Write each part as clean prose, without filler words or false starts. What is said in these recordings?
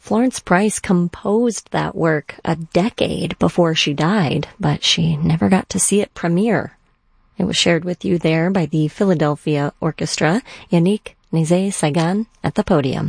Florence Price composed that work a decade before she died, but she never got to see it premiere. It was shared with you there by the Philadelphia Orchestra, Yannick Nézet-Séguin at the podium.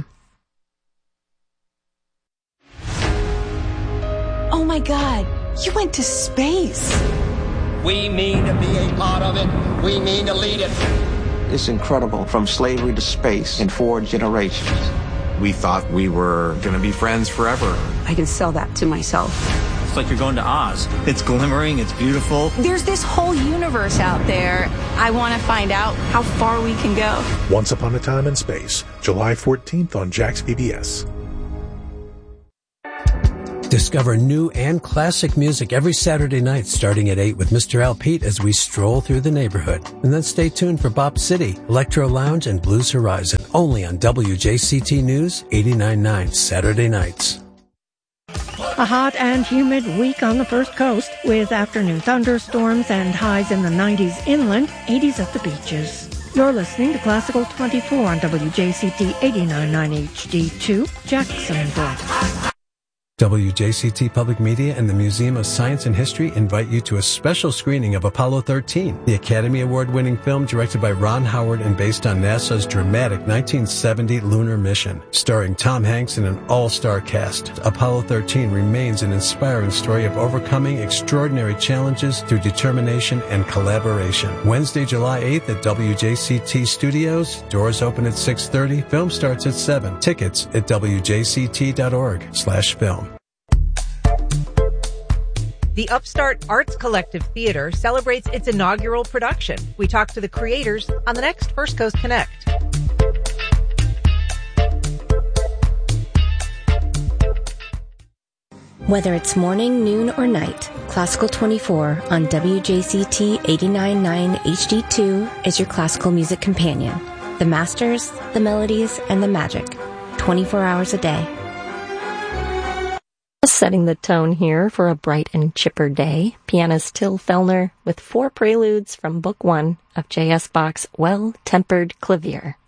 Oh my God, you went to space. We mean to be a part of it. We mean to lead it. It's incredible, from slavery to space in 4 generations. We thought we were going to be friends forever. I can sell that to myself. It's like you're going to Oz. It's glimmering, it's beautiful. There's this whole universe out there. I want to find out how far we can go. Once Upon a Time in Space, July 14th on Jax PBS. Discover new and classic music every Saturday night starting at 8 with Mr. Al Pete as we stroll through the neighborhood. And then stay tuned for Bop City, Electro Lounge, and Blues Horizon, only on WJCT News 89.9 Saturday nights. A hot and humid week on the First Coast with afternoon thunderstorms and highs in the 90s inland, 80s at the beaches. You're listening to Classical 24 on WJCT 89.9 HD2, Jacksonville. WJCT Public Media and the Museum of Science and History invite you to a special screening of Apollo 13, the Academy Award-winning film directed by Ron Howard and based on NASA's dramatic 1970 lunar mission. Starring Tom Hanks and an all-star cast, Apollo 13 remains an inspiring story of overcoming extraordinary challenges through determination and collaboration. Wednesday, July 8th at WJCT Studios. Doors open at 6:30. Film starts at 7. Tickets at wjct.org/film. The Upstart Arts Collective Theater celebrates its inaugural production. We talk to the creators on the next First Coast Connect. Whether it's morning, noon, or night, Classical 24 on WJCT 89.9 HD2 is your classical music companion. The masters, the melodies, and the magic. 24 hours a day. Setting the tone here for a bright and chipper day, pianist Till Fellner with 4 preludes from Book 1 of J.S. Bach's Well-Tempered Clavier.